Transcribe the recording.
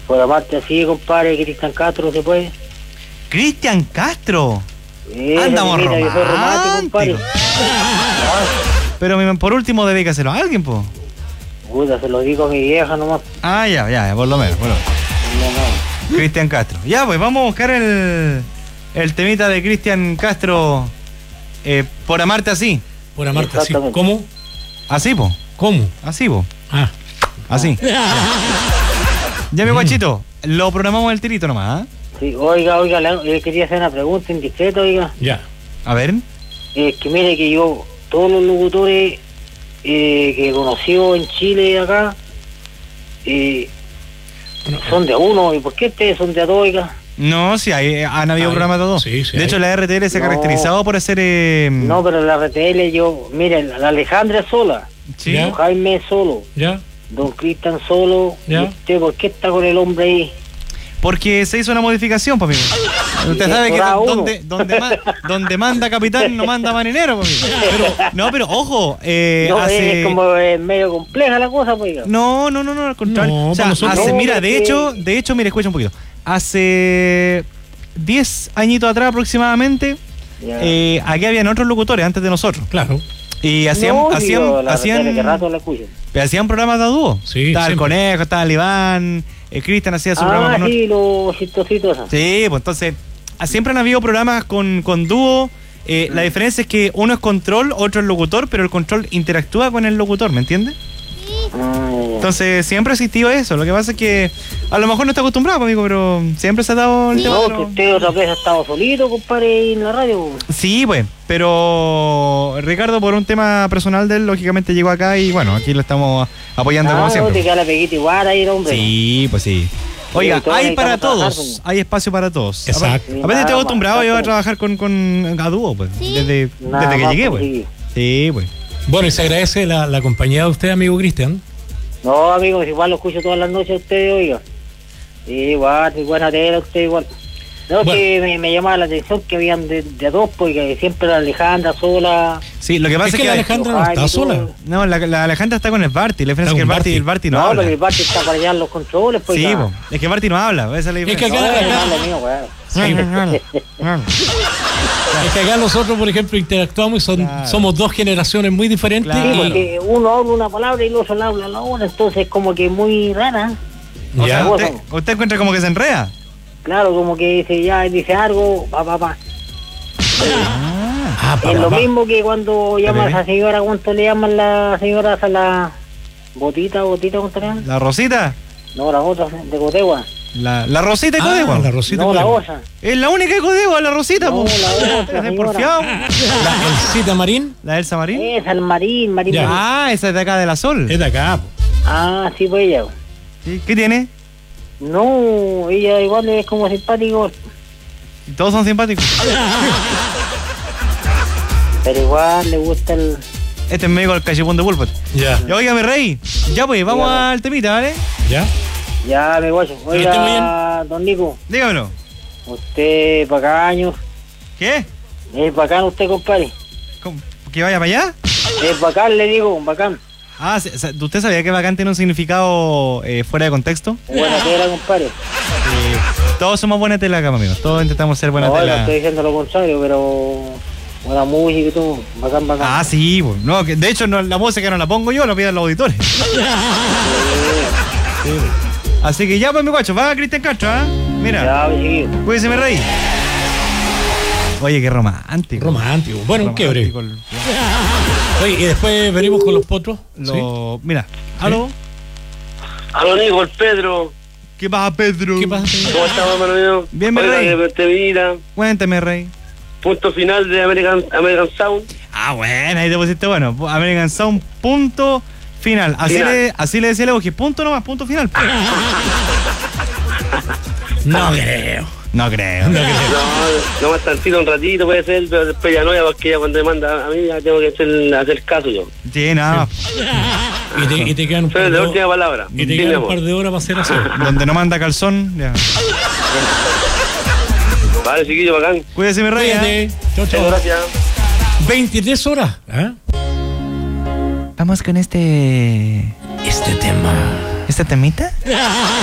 Por amarte así, compadre, Cristian Castro, ¿se puede? Cristian Castro. Andamos románticos. Pero por último dedícaselo a alguien, po. Puta, se lo digo a mi vieja nomás. Ah, ya, por lo menos. No. Cristian Castro. Ya, pues vamos a buscar el temita de Cristian Castro. Por amarte así. Por amarte así. ¿Cómo? Así, po. ¿Cómo? Así, po. Ah. Así. Ya, mi guachito, lo programamos el tirito nomás, ¿eh? Sí, oiga, quería hacer una pregunta indiscreta, oiga. Ya. A ver. Que mire que yo, todos los locutores que he conocido en Chile acá, son de uno. ¿Y por qué ustedes son de a dos, oiga? No, sí, han habido programas de dos. Sí, de hecho, la RTL se ha caracterizado por hacer... No, pero la RTL, mire, la Alejandra es sola. Sí. Don Jaime es solo. Ya. Don Cristian solo. Ya. ¿Y usted por qué está con el hombre ahí? Porque se hizo una modificación, papi. Usted sabe que donde manda capitán no manda marinero, papi. Pero ojo, es como medio compleja la cosa, pues. No, al contrario. No, o sea, de hecho, mira, escucha un poquito. Hace 10 añitos atrás aproximadamente, aquí habían otros locutores antes de nosotros. Claro. Y hacían programas de a dúo. Sí, estaba el Conejo, estaba el Iván, Cristian hacía su programa con sí, los chistositos. Sí, pues entonces siempre han habido programas con dúo. La diferencia es que uno es control, otro es locutor, pero el control interactúa con el locutor, ¿me entiendes? Entonces siempre ha existido eso. Lo que pasa es que a lo mejor no está acostumbrado, amigo, pero siempre se ha dado el tema. No, que usted otra vez ha estado solito, compadre, en la radio. Sí, pues, pero Ricardo, por un tema personal de él, lógicamente llegó acá y bueno, aquí lo estamos apoyando como siempre. No, te queda la peguita igual ahí, hombre. Sí, pues sí. Oiga, hay para todos, hay espacio para todos. Exacto. Aparte estoy acostumbrado yo a trabajar con a dúo, pues, desde que llegué, pues. Sí, pues. Bueno, y se agradece la compañía de usted, amigo Cristian. No, amigo, igual lo escucho todas las noches a ustedes, oiga. Igual, buena tela usted igual. No, bueno. Que me llamaba la atención que habían de dos, porque siempre la Alejandra sola. Sí, lo que pasa es que la Alejandra no está sola. No, la Alejandra está con el Barty. La diferencia es que el Barty no habla. No, pero el Barty está para allá en los controles, pues. Sí, es que Barty no habla, esa es la diferencia. Es que acá nosotros, por ejemplo, interactuamos y somos dos generaciones muy diferentes. Sí, porque uno habla una palabra y el otro habla la otra, entonces como que muy rara. O sea, usted encuentra como que se enreda. Claro, como que dice algo, pa. Es lo mismo que cuando llama a esa señora, ¿cuánto le llaman la señora a la botita, ¿cuánto le llaman? ¿La Rosita? No, la otra, de Cotegua. La Rosita de Cotegua. La Rosita no, la otra. Es la única de Cotegua, la Rosita. No, la otra, porfiado. ¿La Elsita Marín? ¿La Elsa Marín? Esa, el Marín. Ah, esa es de acá de la Sol. Es de acá. Ah, sí, pues ella. ¿Sí? ¿Qué tiene? No, ella igual es como simpático. Todos son simpáticos. Pero igual le gusta el... Este es medio el cachipón de pulpo. Ya. Óigame, rey. Ya pues, vamos al temita, ¿vale? Ya, me guacho. Oiga, don Nico. Dígamelo. Usted bacaño. ¿Qué? Es bacán usted, compadre. ¿Que vaya para allá? Es bacán, le digo, bacán. Ah, ¿usted sabía que bacán tiene un significado fuera de contexto? Buena tela, compadre. Todos somos buena tela acá, amigos. Todos intentamos ser buena tela. No, estoy diciendo lo contrario, pero... buena música y todo, bacán. Ah, sí, pues. No, de hecho la música no la pongo yo, la piden los auditores. Sí. Así que ya, pues, mi guacho, va Cristian Castro, ¿eh? Mira. Ya, seguido. Cuídese, mi rey. Oye, qué romántico. Romántico. Bueno, un quiebre. Oye, y después venimos con los potros. ¿Sí? Mira, ¿aló? Aló, Nico, el Pedro. ¿Qué pasa, Pedro? ¿Qué pasa, Pedro? ¿Cómo estamos, hermano mío? Bien, mi rey. Te mira. Cuéntame, rey. Punto final de American Sound. Ah, bueno, ahí te pusiste bueno. American Sound, punto final. Así le decía Leo, que punto nomás, punto final. No creo. No creo. No más tantito, un ratito puede ser, pero después ya no, porque ya cuando me manda a mí ya tengo que hacer caso yo. Sí, nada. Y te quedan un par de última palabra. Y te quedan un par de horas para hacer así. Donde no manda calzón, ya. Vale, chiquillo, bacán. Cuídese, mi rey. Cuídate. Chau. Gracias. 23 horas. Vamos con este tema. ¿Esta temita?